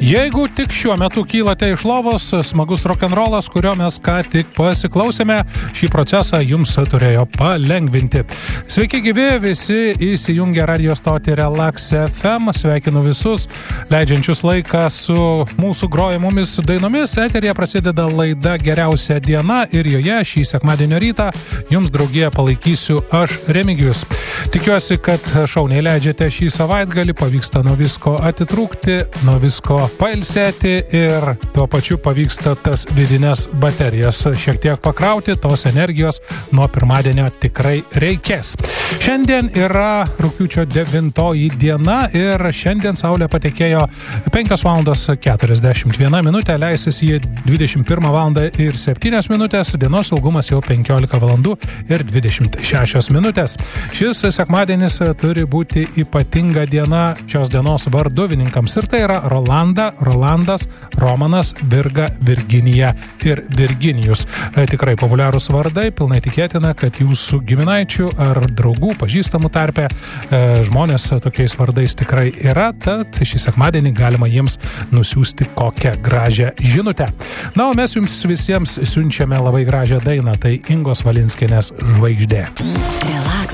Jeigu tik šiuo metu kylate iš lovos, smagus rock'n'rollas, kurio mes ką tik pasiklausėme, šį procesą jums turėjo palengvinti. Sveiki gyvi, visi įsijungę radio stotį Relax FM. Sveikinu visus, leidžiančius laiką su mūsų grojamomis dainomis. Eteryje prasideda laida Geriausia diena ir joje šį sekmadienio rytą jums draugiją palaikysiu aš, Remigijus. Tikiuosi, kad šauniai leidžiate šį savaitgalį, pavyksta nuo visko atitrūkti, nuo visko pailsėti ir tuo pačiu pavyksta tas vidinės baterijas šiek tiek pakrauti, tos energijos nuo pirmadienio tikrai reikės. Šiandien yra rugpjūčio 9 diena ir šiandien saulė patekėjo 5:41, leisis į 21 ir 7 minutės, dienos ilgumas jau 15 ir 26 minutės. Šis sekmadienis turi būti ypatinga diena šios dienos varduvininkams ir tai yra Rolandas, Romanas, Virga, Virginija ir Virginijus. Tikrai populiarūs vardai, pilnai tikėtina, kad jūsų giminaičių ar draugų, pažįstamų tarpe žmonės tokiais vardais tikrai yra, tad šį sekmadienį galima jiems nusiųsti kokią gražią žinutę. Na, o mes jums visiems siunčiame labai gražią dainą, tai Ingos Valinskienės Žvaigždė.